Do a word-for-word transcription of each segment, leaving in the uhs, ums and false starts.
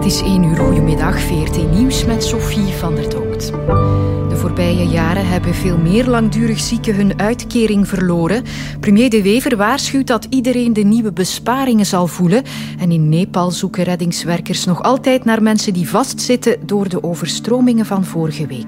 Het is één uur, goedemiddag, V R T Nieuws met Sophie van der Dood. De voorbije jaren hebben veel meer langdurig zieken hun uitkering verloren. Premier De Wever waarschuwt dat iedereen de nieuwe besparingen zal voelen. En in Nepal zoeken reddingswerkers nog altijd naar mensen die vastzitten door de overstromingen van vorige week.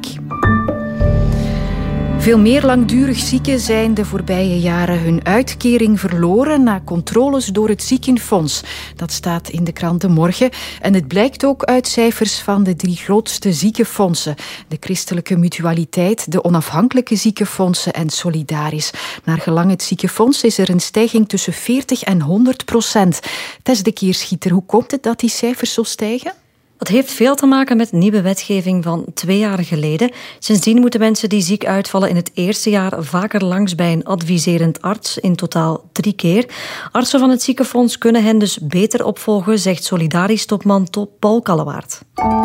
Veel meer langdurig zieken zijn de voorbije jaren hun uitkering verloren na controles door het ziekenfonds. Dat staat in de krant De Morgen. En het blijkt ook uit cijfers van de drie grootste ziekenfondsen. De Christelijke Mutualiteit, de Onafhankelijke Ziekenfondsen en Solidaris. Naar gelang het ziekenfonds is er een stijging tussen veertig en honderd procent. Tess de Keerschieter, hoe komt het dat die cijfers zo stijgen? Dat heeft veel te maken met nieuwe wetgeving van twee jaar geleden. Sindsdien moeten mensen die ziek uitvallen in het eerste jaar vaker langs bij een adviserend arts, in totaal drie keer. Artsen van het ziekenfonds kunnen hen dus beter opvolgen, zegt Solidaris-topman Paul Kallewaert.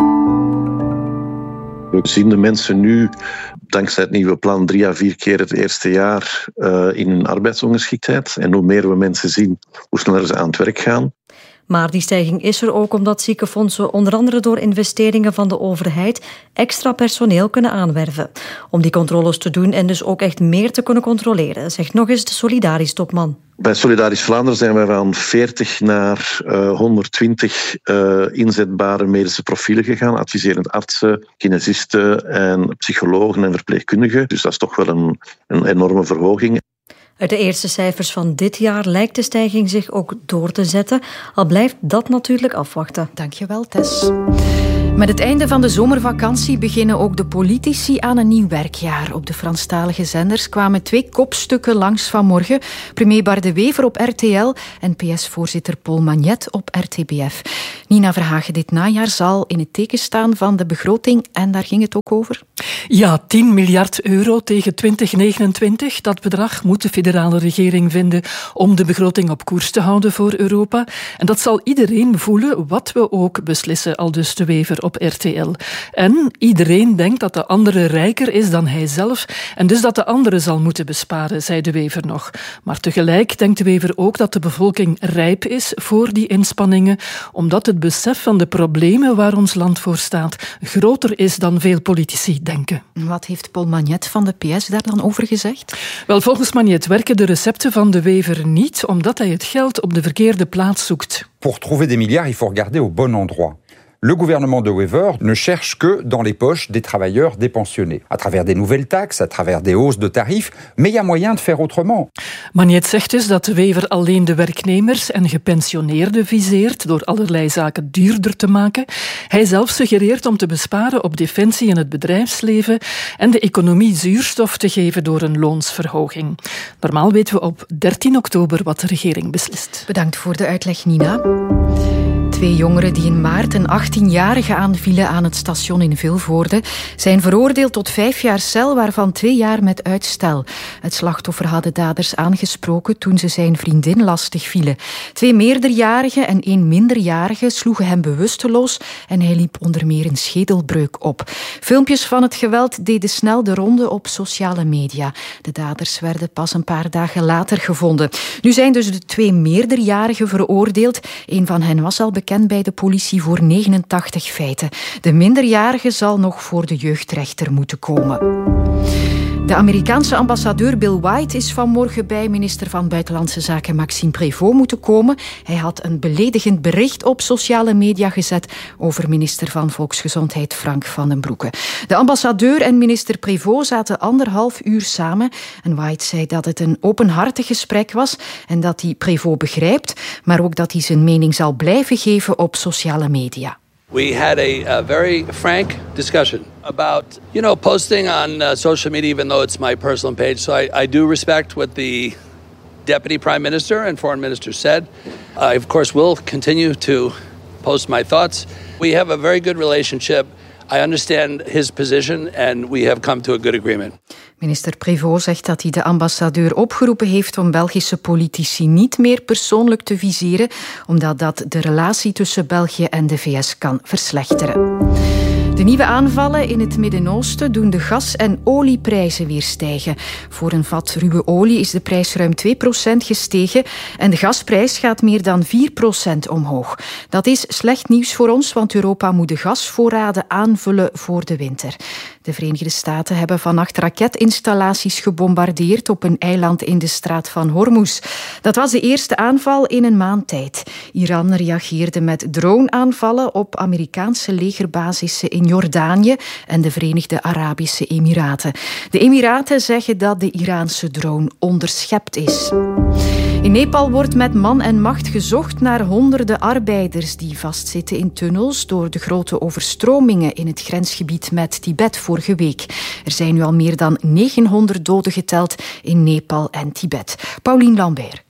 We zien de mensen nu, dankzij het nieuwe plan, drie à vier keer het eerste jaar uh, in hun arbeidsongeschiktheid. En hoe meer we mensen zien, hoe sneller ze aan het werk gaan. Maar die stijging is er ook omdat ziekenfondsen onder andere door investeringen van de overheid extra personeel kunnen aanwerven. Om die controles te doen en dus ook echt meer te kunnen controleren, zegt nog eens de Solidaris-topman. Bij Solidaris Vlaanderen zijn we van veertig naar uh, honderdtwintig uh, inzetbare medische profielen gegaan. Adviserend artsen, kinesisten en psychologen en verpleegkundigen. Dus dat is toch wel een, een enorme verhoging. Uit de eerste cijfers van dit jaar lijkt de stijging zich ook door te zetten. Al blijft dat natuurlijk afwachten. Dankjewel, Tess. Met het einde van de zomervakantie beginnen ook de politici aan een nieuw werkjaar. Op de Franstalige zenders kwamen twee kopstukken langs vanmorgen. Premier Bart De Wever op R T L en P S-voorzitter Paul Magnet op R T B F. Nina Verhagen, dit najaar zal in het teken staan van de begroting en daar ging het ook over. Ja, tien miljard euro tegen twintig negenentwintig. Dat bedrag moet de federale regering vinden om de begroting op koers te houden voor Europa. En dat zal iedereen voelen, wat we ook beslissen, aldus De Wever op R T L. En iedereen denkt dat de andere rijker is dan hij zelf en dus dat de andere zal moeten besparen, zei De Wever nog. Maar tegelijk denkt De Wever ook dat de bevolking rijp is voor die inspanningen, omdat het besef van de problemen waar ons land voor staat groter is dan veel politici denken. Wat heeft Paul Magnet van de P S daar dan over gezegd? Wel, volgens Magnet werken de recepten van De Wever niet, omdat hij het geld op de verkeerde plaats zoekt. Pour trouver des milliards, il faut regarder au bon endroit. Le gouvernement de Wever ne cherche que dans les poches des travailleurs dépensionnés, à travers des nouvelles taxes, à travers des hausses de tarifs, mais il y a moyen de faire autrement. Magnet zegt dus dat De Wever alleen de werknemers en gepensioneerden viseert door allerlei zaken duurder te maken. Hij zelf suggereert om te besparen op defensie en het bedrijfsleven en de economie zuurstof te geven door een loonsverhoging. Normaal weten we op dertien oktober wat de regering beslist. Bedankt voor de uitleg, Nina. Twee jongeren die in maart een achttienjarige aanvielen aan het station in Vilvoorde zijn veroordeeld tot vijf jaar cel, waarvan twee jaar met uitstel. Het slachtoffer had de daders aangesproken toen ze zijn vriendin lastig vielen. Twee meerderjarigen en één minderjarige sloegen hem bewusteloos en hij liep onder meer een schedelbreuk op. Filmpjes van het geweld deden snel de ronde op sociale media. De daders werden pas een paar dagen later gevonden. Nu zijn dus de twee meerderjarigen veroordeeld. Een van hen was al bekend bij de politie voor negenentachtig feiten. De minderjarige zal nog voor de jeugdrechter moeten komen. De Amerikaanse ambassadeur Bill White is vanmorgen bij minister van Buitenlandse Zaken Maxime Prévost moeten komen. Hij had een beledigend bericht op sociale media gezet over minister van Volksgezondheid Frank van den Broeke. De ambassadeur en minister Prévost zaten anderhalf uur samen en White zei dat het een openhartig gesprek was en dat hij Prévost begrijpt, maar ook dat hij zijn mening zal blijven geven op sociale media. We had a, a very frank discussion about, you know, posting on uh, social media, even though it's my personal page. So I, I do respect what the Deputy Prime Minister and Foreign Minister said. I, of course, will continue to post my thoughts. We have a very good relationship. I understand his position and we have come to a good agreement. Minister Prévost zegt dat hij de ambassadeur opgeroepen heeft om Belgische politici niet meer persoonlijk te viseren, omdat dat de relatie tussen België en de V S kan verslechteren. De nieuwe aanvallen in het Midden-Oosten doen de gas- en olieprijzen weer stijgen. Voor een vat ruwe olie is de prijs ruim twee procent gestegen en de gasprijs gaat meer dan vier procent omhoog. Dat is slecht nieuws voor ons, want Europa moet de gasvoorraden aanvullen voor de winter. De Verenigde Staten hebben vannacht raketinstallaties gebombardeerd op een eiland in de straat van Hormuz. Dat was de eerste aanval in een maand tijd. Iran reageerde met droneaanvallen op Amerikaanse legerbasissen in Jordanië en de Verenigde Arabische Emiraten. De Emiraten zeggen dat de Iraanse drone onderschept is. In Nepal wordt met man en macht gezocht naar honderden arbeiders die vastzitten in tunnels door de grote overstromingen in het grensgebied met Tibet vorige week. Er zijn nu al meer dan negenhonderd doden geteld in Nepal en Tibet. Pauline Lambert.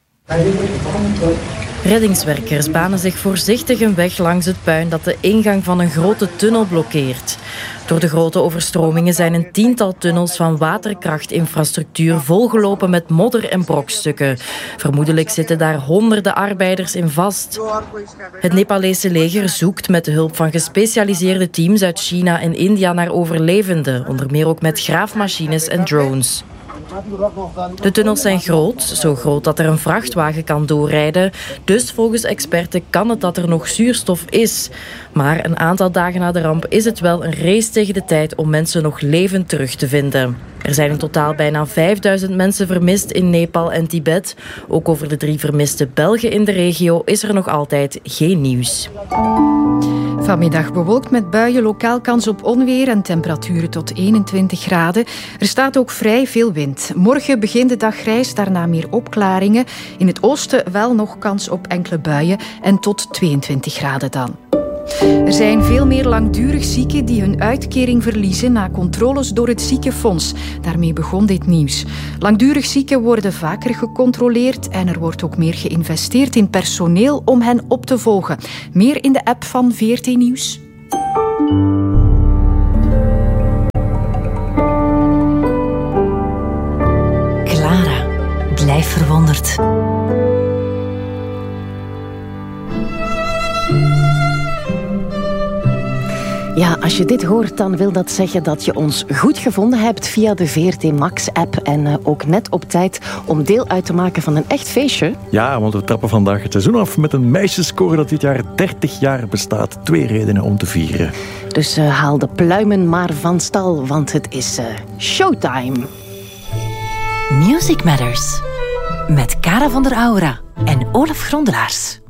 Reddingswerkers banen zich voorzichtig een weg langs het puin dat de ingang van een grote tunnel blokkeert. Door de grote overstromingen zijn een tiental tunnels van waterkrachtinfrastructuur volgelopen met modder en brokstukken. Vermoedelijk zitten daar honderden arbeiders in vast. Het Nepalese leger zoekt met de hulp van gespecialiseerde teams uit China en India naar overlevenden, onder meer ook met graafmachines en drones. De tunnels zijn groot, zo groot dat er een vrachtwagen kan doorrijden. Dus volgens experten kan het dat er nog zuurstof is. Maar een aantal dagen na de ramp is het wel een race tegen de tijd om mensen nog levend terug te vinden. Er zijn in totaal bijna vijfduizend mensen vermist in Nepal en Tibet. Ook over de drie vermiste Belgen in de regio is er nog altijd geen nieuws. Vanmiddag bewolkt met buien, lokaal kans op onweer en temperaturen tot eenentwintig graden. Er staat ook vrij veel wind. Morgen begint de dag grijs, daarna meer opklaringen. In het oosten wel nog kans op enkele buien en tot tweeëntwintig graden dan. Er zijn veel meer langdurig zieken die hun uitkering verliezen na controles door het ziekenfonds. Daarmee begon dit nieuws. Langdurig zieken worden vaker gecontroleerd en er wordt ook meer geïnvesteerd in personeel om hen op te volgen. Meer in de app van V R T Nieuws. Clara, blijf verwonderd. Ja, als je dit hoort, dan wil dat zeggen dat je ons goed gevonden hebt via de V R T Max-app. En uh, ook net op tijd om deel uit te maken van een echt feestje. Ja, want we trappen vandaag het seizoen af met een meisjescore dat dit jaar dertig jaar bestaat. Twee redenen om te vieren. Dus uh, haal de pluimen maar van stal, want het is uh, showtime. Music Matters. Met Cara van der Aura en Olaf Grondelaars.